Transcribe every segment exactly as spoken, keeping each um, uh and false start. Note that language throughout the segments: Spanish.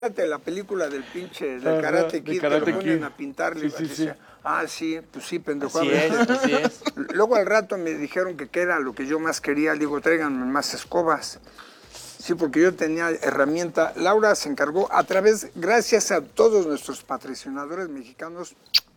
La película del pinche del Karate Kid, Karate que lo ponen Kid. a pintarle. Sí, sí, sí. sí. Ah, sí, pues sí, pendejo. Así es, así es. Luego al rato me dijeron que qué era lo que yo más quería. Le digo, tráiganme más escobas. Sí, porque yo tenía herramienta. Laura se encargó a través, gracias a todos nuestros patrocinadores mexicanos,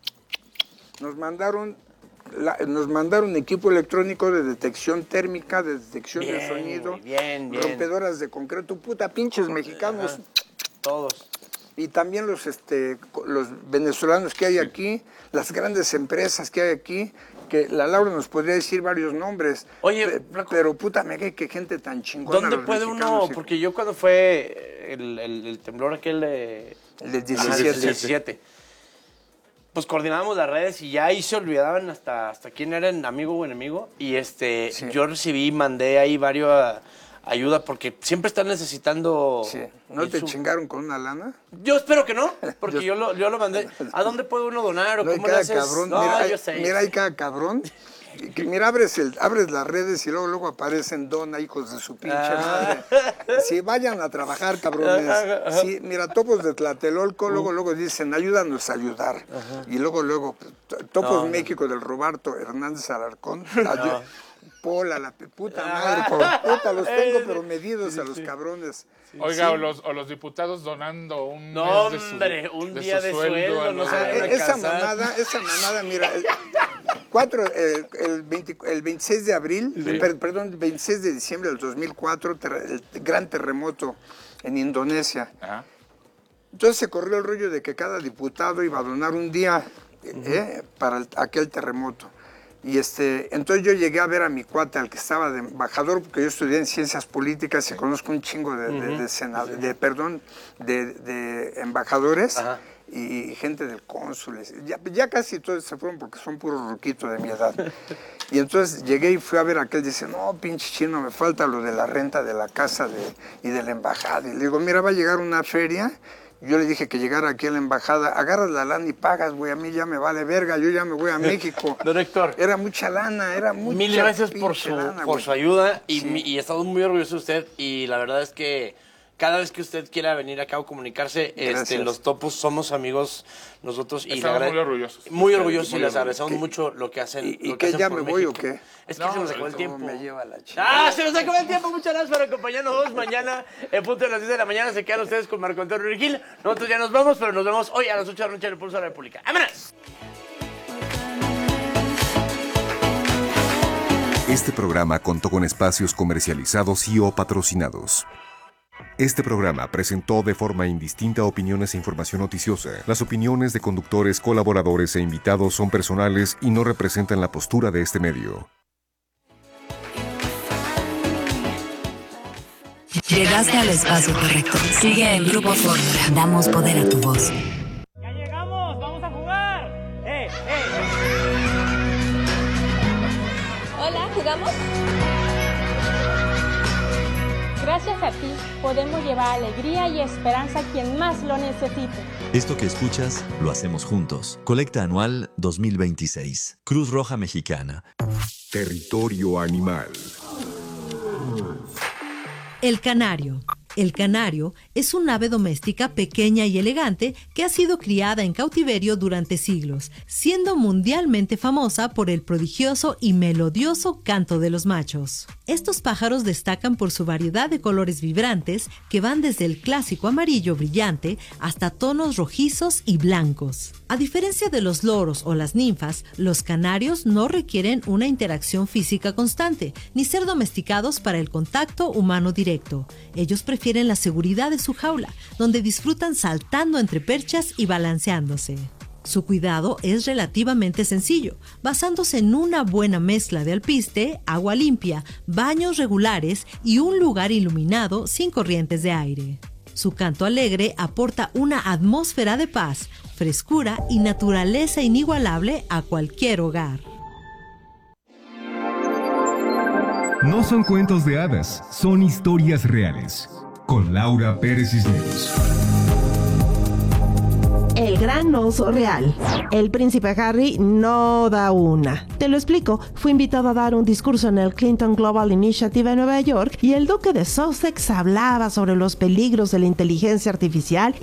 nos mandaron, la, nos mandaron equipo electrónico de detección térmica, de detección bien, de sonido, bien, bien. rompedoras de concreto, puta, pinches mexicanos. Ajá. Todos. Y también los, este, los venezolanos que hay aquí, las grandes empresas que hay aquí, que la Laura nos podría decir varios nombres. Oye, Pe Flaco, pero puta mega, qué gente tan chingona. ¿dónde puede uno? Porque yo cuando fue el, el, el temblor aquel de... El del diecisiete. diecisiete. Pues coordinábamos las redes y ya ahí se olvidaban hasta, hasta quién era el amigo o enemigo. Y este, sí. yo recibí, mandé ahí varios... A, ayuda, porque siempre están necesitando... Sí. ¿No te su... chingaron con una lana? Yo espero que no, porque yo, yo, lo, yo lo mandé. ¿A dónde puede uno donar o no, cómo le haces? Cabrón, no, mira, yo hay, sé. Mira, hay cada cabrón. Que, mira, abres, el, abres las redes y luego, luego aparecen dona, hijos de su pinche ah. madre. Si vayan a trabajar, cabrones. Sí, mira, topos de Tlatelolco, luego, luego dicen, ayúdanos a ayudar. Ajá. Y luego, luego, Topos no, México no. del Roberto Hernández Alarcón. No. Pola, la puta madre, por puta, los tengo pero medidos sí, a los sí. cabrones. Sí. Oiga, sí. o, los, o los diputados donando un no, mes de su, hombre, un de día su de sueldo. sueldo no ah, esa mamada, esa mamada, mira, el, cuatro, el, el, veinte, el veintiséis de abril, sí. per, perdón, veintiséis de diciembre del dos mil cuatro, ter, el gran terremoto en Indonesia. Ajá. Entonces se corrió el rollo de que cada diputado iba a donar un día uh-huh. eh, para el, aquel terremoto. Y este, entonces yo llegué a ver a mi cuate, al que estaba de embajador, porque yo estudié en ciencias políticas y conozco un chingo de, uh-huh. de, de, senado, sí. de perdón, de, de embajadores Ajá. y gente del cónsules. Ya, ya casi todos se fueron porque son puros ruquitos de mi edad. Y entonces llegué y fui a ver a aquel, dice, no, pinche chino, me falta lo de la renta de la casa de, y de la embajada. Y le digo, mira, va a llegar una feria. Yo le dije que llegara aquí a la embajada, agarras la lana y pagas, güey, a mí ya me vale verga, yo ya me voy a México. Don Héctor. Era mucha lana, era mucha Mil gracias por su, lana, por su ayuda y, sí. mi, y estamos muy orgullosos de usted y la verdad es que cada vez que usted quiera venir acá o comunicarse, este, los Topos somos amigos nosotros. Y estamos muy orgullosos. Muy orgullosos y les agradecemos mucho lo que hacen. ¿Y, y lo que, que hacen ya por me voy México. o qué? Es que no, se nos acabó el tiempo. Me lleva la chica. ¡Ah, se nos acabó el tiempo! Muchas gracias por acompañarnos mañana. En punto de las diez de la mañana se quedan ustedes con Marco Antonio Regil. Nosotros ya nos vamos, pero nos vemos hoy a las ocho de la noche en el Pulso de la República. ¡Vámonos! Este programa contó con espacios comercializados y o patrocinados. Este programa presentó de forma indistinta opiniones e información noticiosa. Las opiniones de conductores, colaboradores e invitados son personales y no representan la postura de este medio. Llegaste al espacio correcto. Sigue en Grupo Fórmula. Damos poder a tu voz. ¡Ya llegamos! ¡Vamos a jugar! ¡Eh, eh! Hola, ¿jugamos? Gracias a ti, podemos llevar alegría y esperanza a quien más lo necesite. Esto que escuchas, lo hacemos juntos. Colecta anual dos mil veintiséis. Cruz Roja Mexicana. Territorio animal. El canario. El canario es un ave doméstica pequeña y elegante que ha sido criada en cautiverio durante siglos, siendo mundialmente famosa por el prodigioso y melodioso canto de los machos. Estos pájaros destacan por su variedad de colores vibrantes que van desde el clásico amarillo brillante hasta tonos rojizos y blancos. A diferencia de los loros o las ninfas, los canarios no requieren una interacción física constante, ni ser domesticados para el contacto humano directo. Ellos prefieren la seguridad de su jaula, donde disfrutan saltando entre perchas y balanceándose. Su cuidado es relativamente sencillo, basándose en una buena mezcla de alpiste, agua limpia, baños regulares y un lugar iluminado sin corrientes de aire. Su canto alegre aporta una atmósfera de paz, frescura y naturaleza inigualable a cualquier hogar. No son cuentos de hadas, son historias reales. Con Laura Pérez Cisneros. El gran oso real. El príncipe Harry no da una. Te lo explico. Fue invitado a dar un discurso en el Clinton Global Initiative en Nueva York y el duque de Sussex hablaba sobre los peligros de la inteligencia artificial